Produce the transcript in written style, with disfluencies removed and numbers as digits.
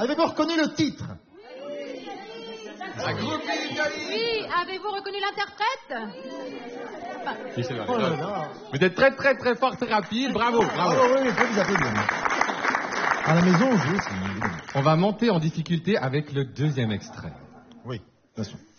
Avez-vous reconnu le titre? Oui, avez-vous reconnu l'interprète? Oui, c'est vrai. Oh là là. Vous êtes très très très fort, très rapide. Bravo, bravo. Ah oui, il faut vous applaudir. À la maison, on joue aussi, évidemment. On va monter en difficulté avec le deuxième extrait. Oui, de toute façon.